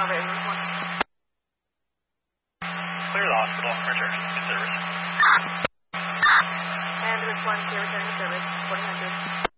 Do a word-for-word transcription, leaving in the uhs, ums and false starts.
over Ambulance one. Clear the hospital. Returning to service. Ambulance one, clear returning to service. fourteen hundred.